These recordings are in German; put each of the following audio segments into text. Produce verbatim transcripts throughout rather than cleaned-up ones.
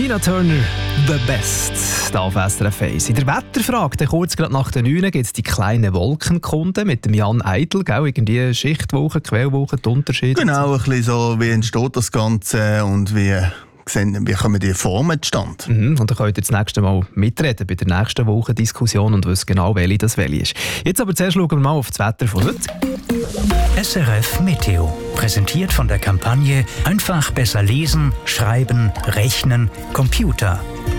Tina Turner, «The Best», hier auf S R F eins. In der Wetterfrage, kurz gerade nach den neun, gibt es die kleinen Wolkenkunden mit dem Jan Eidl, gell? Irgendwie Schichtwoche, Quellwoche, die Unterschiede. Genau, ein bisschen so, wie entsteht das Ganze und wie, sehen, wie kommen die Formen zustande. Mhm, und dann könnt ihr das nächste Mal mitreden bei der nächsten Woche-Diskussion und wissen genau, welche das welche ist. Jetzt aber zuerst schauen wir mal auf das Wetter von heute. S R F Meteo, präsentiert von der Kampagne Einfach besser lesen, schreiben, rechnen, Computer.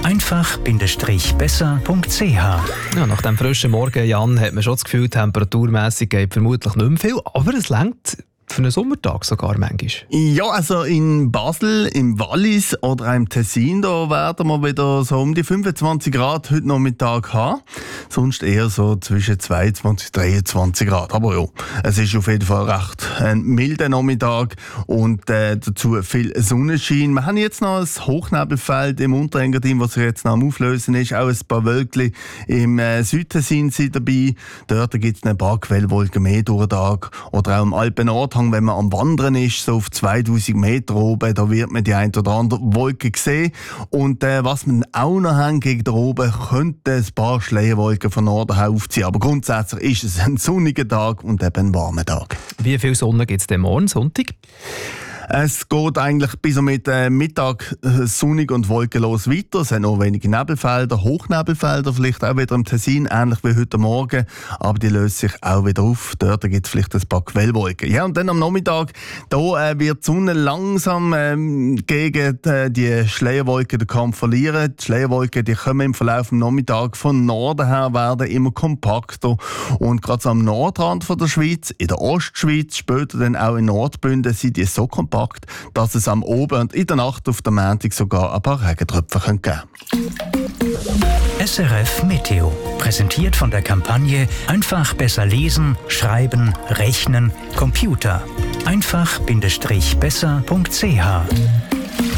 einfach-besser punkt c h. Ja, nach dem frischen Morgen, Jan, hat man schon das Gefühl, temperaturmässig geht vermutlich nicht mehr viel, aber es reicht für einen Sommertag sogar manchmal. Ja, also in Basel, im Wallis oder auch im Tessin, da werden wir wieder so um die fünfundzwanzig Grad heute Nachmittag haben. Sonst eher so zwischen zweiundzwanzig und dreiundzwanzig Grad. Aber ja, es ist auf jeden Fall recht ein milder Nachmittag und äh, dazu viel Sonnenschein. Wir haben jetzt noch ein Hochnebelfeld im Unterengadin, was sich jetzt noch am Auflösen ist. Auch ein paar Wölkchen im äh, Südtessin sind dabei. Dort gibt es ein paar Quellwolken mehr durch den Tag. Oder auch im Alpen-Nordhang, wenn man am Wandern ist, so auf zweitausend Meter oben, da wird man die ein oder andere Wolke sehen. Und äh, was wir auch noch haben gegen da oben, könnte ein paar Schleierwolken von Norden her aufziehen. Aber grundsätzlich ist es ein sonniger Tag und eben ein warmer Tag. Wie viel Sonne gibt es denn morgen, Sonntag? Es geht eigentlich bis um mit, äh, Mittag äh, sonnig und wolkenlos weiter. Es sind noch wenige Nebelfelder, Hochnebelfelder, vielleicht auch wieder im Tessin, ähnlich wie heute Morgen. Aber die lösen sich auch wieder auf. Dort gibt es vielleicht ein paar Quellwolken. Ja, und dann am Nachmittag, da äh, wird die Sonne langsam ähm, gegen äh, die Schleierwolken den Kampf verlieren. Die Schleierwolken, die kommen im Verlauf des Nachmittags von Norden her, werden immer kompakter. Und gerade so am Nordrand von der Schweiz, in der Ostschweiz, später dann auch in Nordbünden, sind die so kompakt, dass es am Oben und in der Nacht auf der Montag sogar ein paar Regentröpfen geben kann. S R F Meteo, präsentiert von der Kampagne Einfach besser lesen, schreiben, rechnen, Computer. einfach-besser punkt c h.